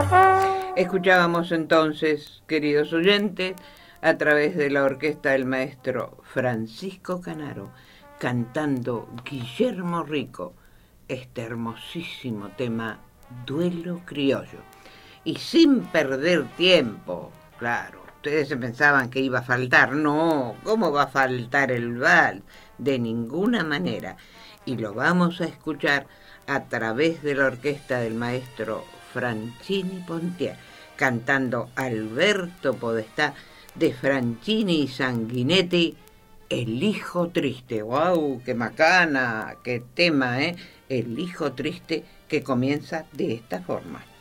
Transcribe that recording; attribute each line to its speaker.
Speaker 1: Escuchábamos entonces, queridos oyentes, a través de la orquesta del maestro Francisco Canaro, cantando Guillermo Rico, este hermosísimo tema Duelo Criollo. Y sin perder tiempo, claro, ustedes se pensaban que iba a faltar, no, ¿cómo va a faltar el vals? De ninguna manera. Y lo vamos a escuchar a través de la orquesta del maestro Franchini Pontier, cantando Alberto Podestá de Franchini y Sanguinetti, El hijo triste. ¡Wow! ¡Qué macana! ¡Qué tema, eh! El hijo triste, que comienza de esta forma.